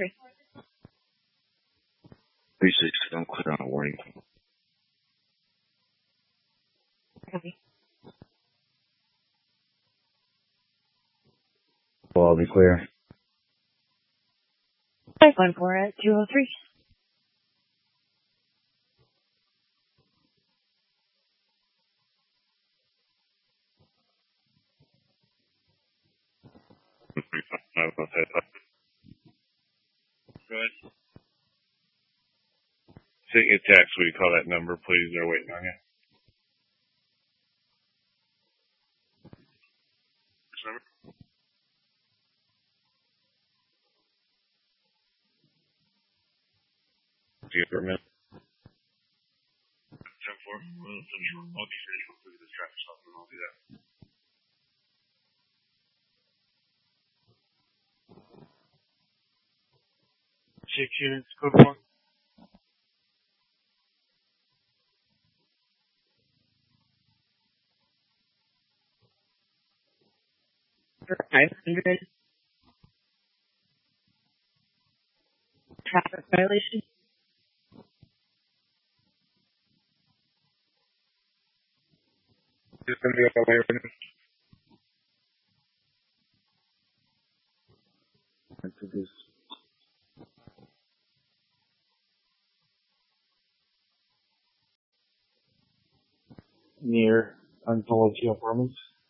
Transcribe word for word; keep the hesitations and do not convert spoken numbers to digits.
three. three six, don't clear on a warning. Copy. Well, I'll be clear. five one four at two oh three. Go ahead. Send you a text. Will you call that number, please? They're waiting on you. Which number? Do you for a minute? ten four. I'll be finished. Hopefully, this traffic stop and I'll do that. Six units, code one. For five hundred. Traffic violation. Just gonna be on the way right now. Into this. Near Anthology Apartments.